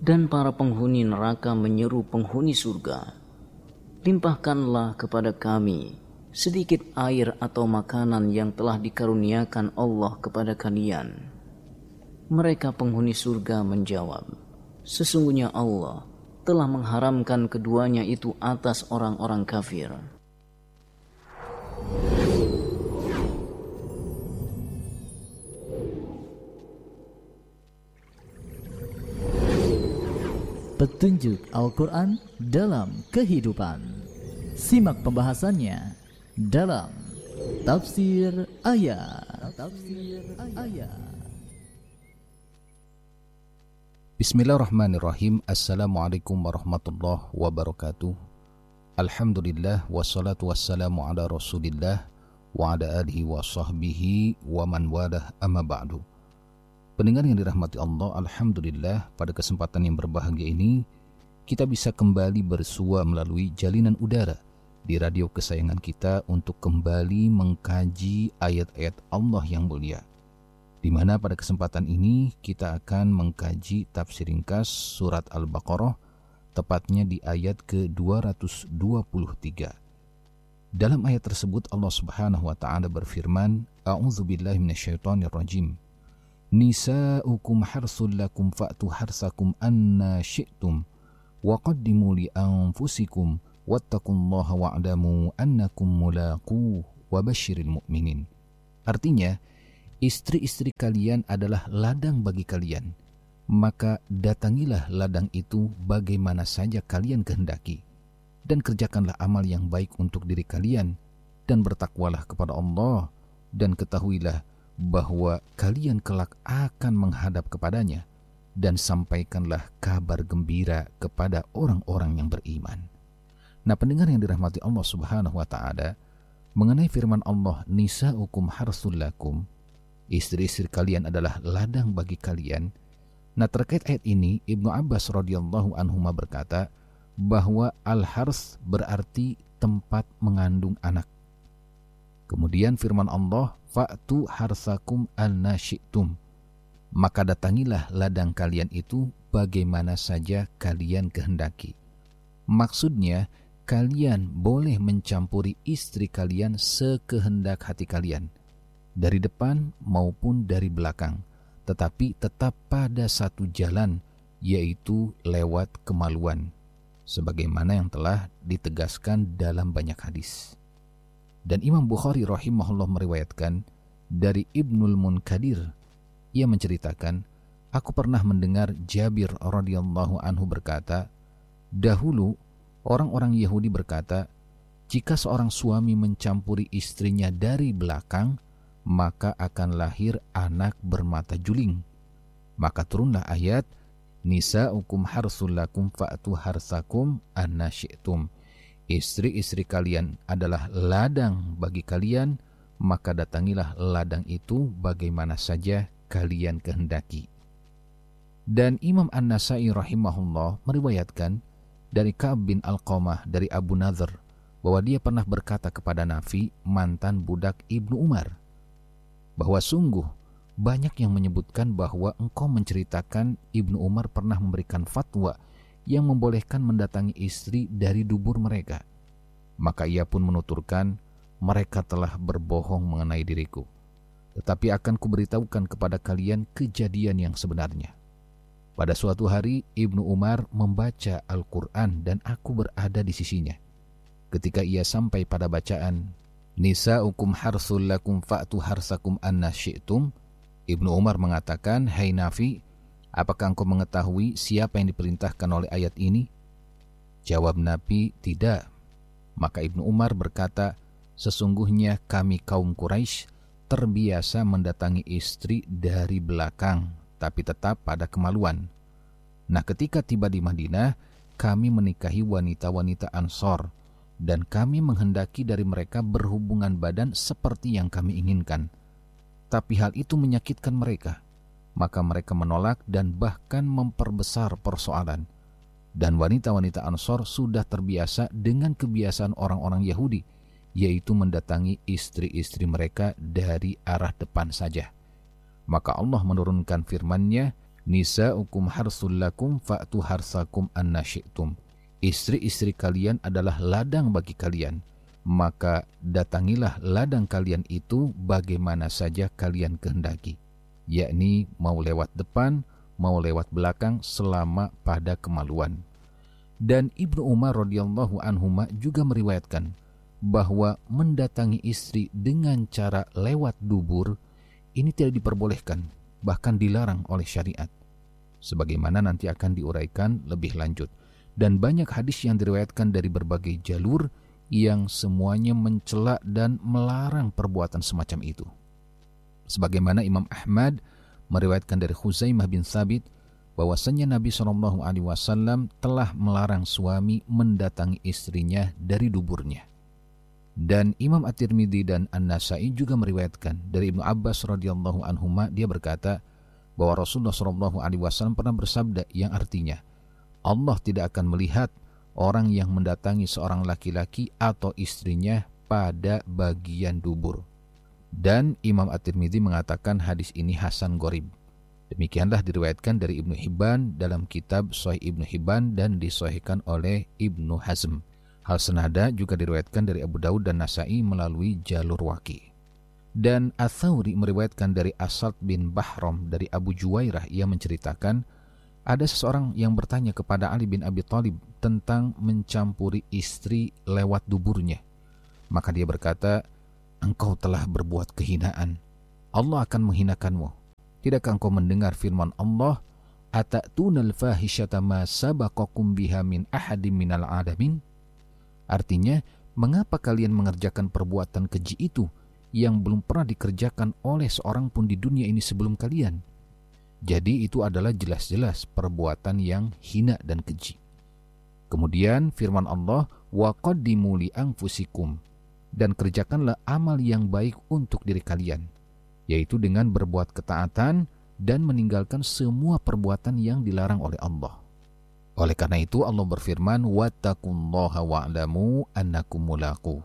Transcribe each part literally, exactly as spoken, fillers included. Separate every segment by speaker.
Speaker 1: Dan para penghuni neraka menyeru penghuni surga, limpahkanlah kepada kami sedikit air atau makanan yang telah dikaruniakan Allah kepada kalian. Mereka penghuni surga menjawab, sesungguhnya Allah telah mengharamkan keduanya itu atas orang-orang kafir.
Speaker 2: Petunjuk Al-Quran dalam kehidupan. Simak pembahasannya dalam Tafsir Ayat. Tafsir Ayat.
Speaker 3: Bismillahirrahmanirrahim. Assalamualaikum warahmatullahi wabarakatuh. Alhamdulillah wassalatu wassalamu ala Rasulillah wa ala alihi wa sahbihi wa man walah, amma ba'du. Pendengar yang dirahmati Allah, alhamdulillah pada kesempatan yang berbahagia ini kita bisa kembali bersua melalui jalinan udara di radio kesayangan kita untuk kembali mengkaji ayat-ayat Allah yang mulia, di mana pada kesempatan ini kita akan mengkaji tafsir ringkas surat Al-Baqarah, tepatnya di ayat ke dua ratus dua puluh tiga. Dalam ayat tersebut Allah Subhanahu wa taala berfirman, A'udzubillahi minasyaitonirrajim. Nisa'ukum harsul lakum fa'tu harsakum anna syi'tum wa qaddimu li anfusikum wattaqullaha wa'lamu annakum mulaqu wa basyiril mu'minin. Artinya, istri-istri kalian adalah ladang bagi kalian, maka datangilah ladang itu bagaimana saja kalian kehendaki, dan kerjakanlah amal yang baik untuk diri kalian, dan bertakwalah kepada Allah, dan ketahuilah bahwa kalian kelak akan menghadap kepadanya, dan sampaikanlah kabar gembira kepada orang-orang yang beriman. Nah, pendengar yang dirahmati Allah Subhanahu wa taala, mengenai firman Allah, nisa'ukum harsul lakum, istri-istri kalian adalah ladang bagi kalian. Nah, terkait ayat ini Ibnu Abbas radhiyallahu anhuma berkata bahwa al-hars berarti tempat mengandung anak. Kemudian firman Allah, fa'tu harsakum anna syi'tum, maka datangilah ladang kalian itu bagaimana saja kalian kehendaki. Maksudnya, kalian boleh mencampuri istri kalian sekehendak hati kalian, dari depan maupun dari belakang, tetapi tetap pada satu jalan, yaitu lewat kemaluan, sebagaimana yang telah ditegaskan dalam banyak hadis. Dan Imam Bukhari rahimahullah meriwayatkan dari Ibnul Munkadir, ia menceritakan, aku pernah mendengar Jabir radhiyallahu anhu berkata, dahulu orang-orang Yahudi berkata, jika seorang suami mencampuri istrinya dari belakang, maka akan lahir anak bermata juling. Maka turunlah ayat, nisa'ukum harsul lakum fa'tu harsakum anna syi'tum. Istri-istri kalian adalah ladang bagi kalian, maka datangilah ladang itu bagaimana saja kalian kehendaki. Dan Imam An-Nasai rahimahullah meriwayatkan dari Ka'ab bin Alqamah dari Abu Nadhr bahwa dia pernah berkata kepada Nafi, mantan budak Ibnu Umar, bahwa sungguh banyak yang menyebutkan bahwa engkau menceritakan Ibnu Umar pernah memberikan fatwa yang membolehkan mendatangi istri dari dubur mereka. Maka ia pun menuturkan, mereka telah berbohong mengenai diriku, tetapi akan kuberitahukan kepada kalian kejadian yang sebenarnya. Pada suatu hari Ibnu Umar membaca Al-Quran dan aku berada di sisinya. Ketika ia sampai pada bacaan, nisa'ukum harsul lakum fa'tu harsakum anna syi'tum, Ibnu Umar mengatakan, hai Nafi, apakah engkau mengetahui siapa yang diperintahkan oleh ayat ini? Jawab Nabi, tidak. Maka Ibnu Umar berkata, sesungguhnya kami kaum Quraisy terbiasa mendatangi istri dari belakang, tapi tetap pada kemaluan. Nah, ketika tiba di Madinah, kami menikahi wanita-wanita Ansor, dan kami menghendaki dari mereka berhubungan badan seperti yang kami inginkan. Tapi hal itu menyakitkan mereka. Maka mereka menolak dan bahkan memperbesar persoalan. Dan wanita-wanita Ansor sudah terbiasa dengan kebiasaan orang-orang Yahudi, yaitu mendatangi istri-istri mereka dari arah depan saja. Maka Allah menurunkan firman-Nya, Nisa'ukum harsul lakum fa'tu harsakum anna syi'tum. Istri-istri kalian adalah ladang bagi kalian, maka datangilah ladang kalian itu bagaimana saja kalian kehendaki, yakni mau lewat depan, mau lewat belakang selama pada kemaluan. Dan Ibnu Umar radhiyallahu anhuma juga meriwayatkan bahwa mendatangi istri dengan cara lewat dubur ini tidak diperbolehkan, bahkan dilarang oleh syariat, sebagaimana nanti akan diuraikan lebih lanjut. Dan banyak hadis yang diriwayatkan dari berbagai jalur yang semuanya mencela dan melarang perbuatan semacam itu. Sebagaimana Imam Ahmad meriwayatkan dari Khuzaimah bin Thabit bahwasanya Nabi shallallahu alaihi wasallam telah melarang suami mendatangi istrinya dari duburnya. Dan Imam At-Tirmidzi dan An-Nasa'i juga meriwayatkan dari Ibnu Abbas radhiyallahu anhuma, dia berkata bahwa Rasulullah shallallahu alaihi wasallam pernah bersabda yang artinya, Allah tidak akan melihat orang yang mendatangi seorang laki-laki atau istrinya pada bagian dubur. Dan Imam At-Tirmidzi mengatakan hadis ini hasan gharib. Demikianlah diriwayatkan dari Ibnu Hibban dalam kitab Sahih Ibnu Hibban dan disahihkan oleh Ibnu Hazm. Hal senada juga diriwayatkan dari Abu Daud dan Nasa'i melalui jalur Waqi. Dan Ats-Tsauri meriwayatkan dari Asad bin Bahram dari Abu Juwairah, ia menceritakan ada seseorang yang bertanya kepada Ali bin Abi Thalib tentang mencampuri istri lewat duburnya. Maka dia berkata, engkau telah berbuat kehinaan, Allah akan menghinakanmu. Tidakkah engkau mendengar firman Allah, Ata'tunal fahisyata ma sabaqakum biha min ahadim minal alamin? Artinya, mengapa kalian mengerjakan perbuatan keji itu yang belum pernah dikerjakan oleh seorang pun di dunia ini sebelum kalian? Jadi itu adalah jelas-jelas perbuatan yang hina dan keji. Kemudian firman Allah, wa qaddimu li anfusikum, dan kerjakanlah amal yang baik untuk diri kalian, yaitu dengan berbuat ketaatan dan meninggalkan semua perbuatan yang dilarang oleh Allah. Oleh karena itu Allah berfirman, wattaqullaha wa'lamu annakum mulaqu,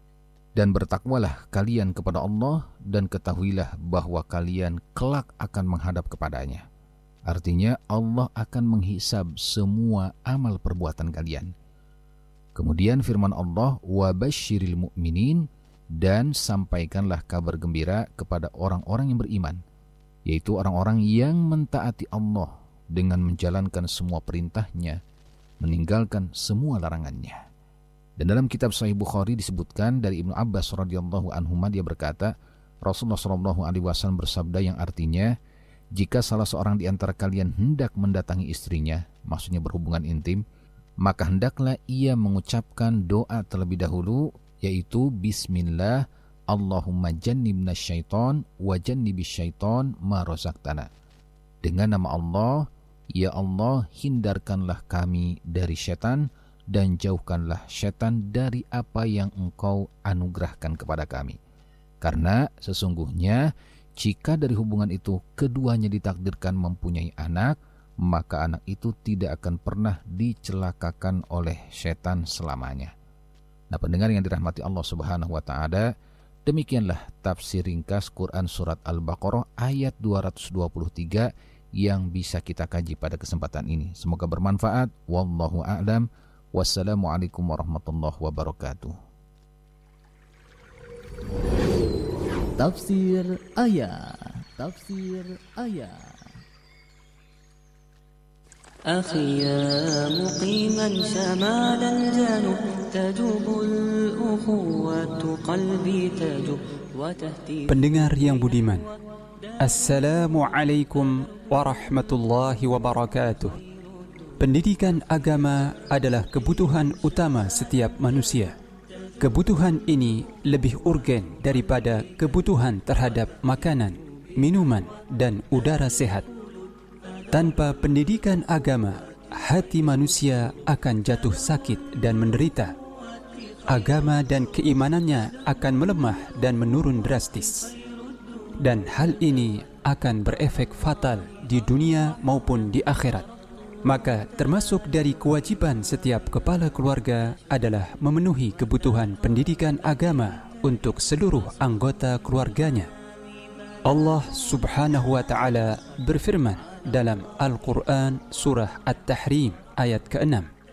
Speaker 3: dan bertakwalah kalian kepada Allah dan ketahuilah bahwa kalian kelak akan menghadap kepadanya. Artinya Allah akan menghisab semua amal perbuatan kalian. Kemudian firman Allah, wabasyiril mu'minin, dan sampaikanlah kabar gembira kepada orang-orang yang beriman, yaitu orang-orang yang mentaati Allah dengan menjalankan semua perintahnya, meninggalkan semua larangannya. Dan dalam kitab Sahih Bukhari disebutkan dari Ibnu Abbas radhiyallahu anhuma, dia berkata, Rasulullah shallallahu alaihi wasallam bersabda yang artinya, jika salah seorang di antara kalian hendak mendatangi istrinya, maksudnya berhubungan intim, maka hendaklah ia mengucapkan doa terlebih dahulu, yaitu Bismillah, Allahumma jannibna syaitan wa jannibis syaitan ma razaqtana. Dengan nama Allah, ya Allah, hindarkanlah kami dari setan dan jauhkanlah setan dari apa yang Engkau anugerahkan kepada kami. Karena sesungguhnya jika dari hubungan itu keduanya ditakdirkan mempunyai anak, maka anak itu tidak akan pernah dicelakakan oleh setan selamanya. Nah, pendengar yang dirahmati Allah Subhanahu wa taala, demikianlah tafsir ringkas Quran surat Al-Baqarah ayat dua ratus dua puluh tiga yang bisa kita kaji pada kesempatan ini. Semoga bermanfaat. Wallahu a'lam. Wassalamualaikum warahmatullahi wabarakatuh.
Speaker 2: Tafsir ayat. Tafsir ayat.
Speaker 4: أخي يا مقيما شمال الجنوب تجوب الأخوة قلبي تجوب وتهتي.
Speaker 5: Pendengar yang budiman, Assalamualaikum warahmatullahi wabarakatuh. Pendidikan agama adalah kebutuhan utama setiap manusia. Kebutuhan ini lebih urgen daripada kebutuhan terhadap makanan, minuman, dan udara sehat. Tanpa pendidikan agama, hati manusia akan jatuh sakit dan menderita. Agama dan keimanannya akan melemah dan menurun drastis. Dan hal ini akan berefek fatal di dunia maupun di akhirat. Maka termasuk dari kewajiban setiap kepala keluarga adalah memenuhi kebutuhan pendidikan agama untuk seluruh anggota keluarganya. Allah Subhanahu wa ta'ala berfirman dalam Al-Quran surah At-Tahrim ayat keenam.